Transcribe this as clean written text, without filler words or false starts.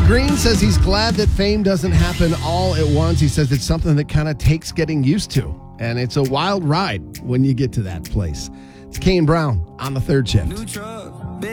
Green says he's glad that fame doesn't happen all at once. He says it's something that kind of takes getting used to. And it's a wild ride when you get to that place. It's Kane Brown on the third shift.